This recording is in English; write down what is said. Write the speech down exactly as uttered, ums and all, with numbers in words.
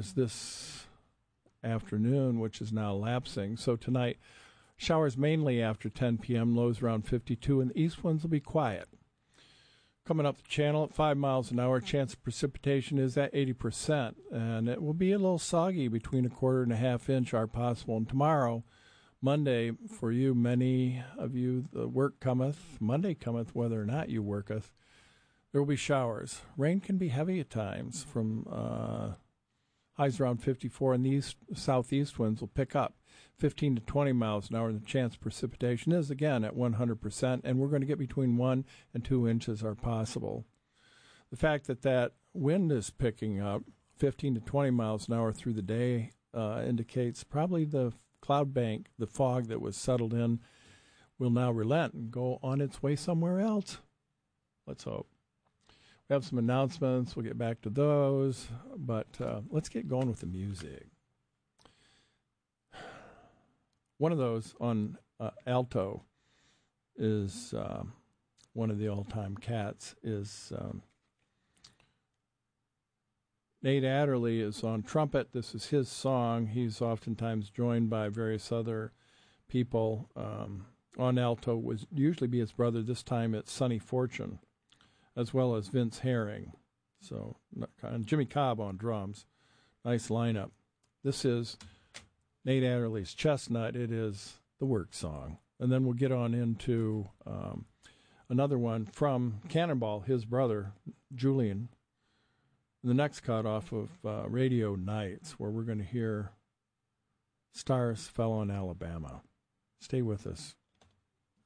showers this afternoon, which is now lapsing. So tonight, showers mainly after ten p.m., lows around fifty-two, and the east winds will be quiet. Coming up the channel at five miles an hour, chance of precipitation is at eighty percent, and it will be a little soggy between a quarter and a half inch are possible. And tomorrow, Monday, for you, many of you, the work cometh, Monday cometh, whether or not you worketh, there will be showers. Rain can be heavy at times from uh, highs around fifty-four, and the east, southeast winds will pick up fifteen to twenty miles an hour, and the chance of precipitation is, again, at one hundred percent, and we're going to get between one and two inches are possible. The fact that that wind is picking up fifteen to twenty miles an hour through the day uh, indicates probably the cloud bank, the fog that was settled in, will now relent and go on its way somewhere else. Let's hope. We have some announcements. We'll get back to those, but uh, let's get going with the music. One of those on uh, alto is uh, one of the all-time cats is um, Nate Adderley is on trumpet. This is his song. He's oftentimes joined by various other people. Um, on alto would usually be his brother. This time it's Sonny Fortune, as well as Vince Herring. So, and Jimmy Cobb on drums. Nice lineup. This is Nate Adderley's Chestnut. It is the work song. And then we'll get on into um, another one from Cannonball, his brother, Julian. The next cut off of uh, Radio Nights, where we're going to hear Stars Fell on Alabama. Stay with us.